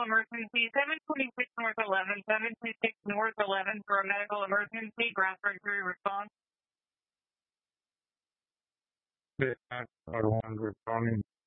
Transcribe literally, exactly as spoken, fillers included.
medical emergency. seven twenty-six North eleven, seven twenty-six North eleven for a medical emergency. Ground surgery response. Yeah, I don't responding.